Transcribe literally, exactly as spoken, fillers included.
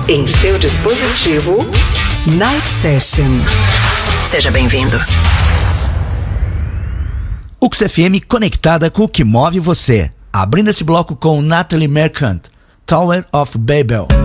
Em seu dispositivo, Night Session. Seja bem-vindo. U X F M conectada com o que move você. Abrindo esse bloco com Natalie Merchant, Tower of Babel.